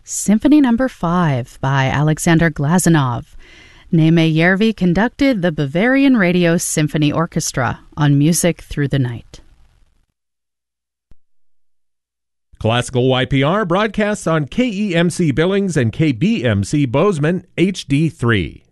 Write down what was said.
Symphony No. 5 by Alexander Glazunov. Neme Järvi conducted the Bavarian Radio Symphony Orchestra on Music Through the Night. Classical YPR broadcasts on KEMC Billings and KBMC Bozeman HD3.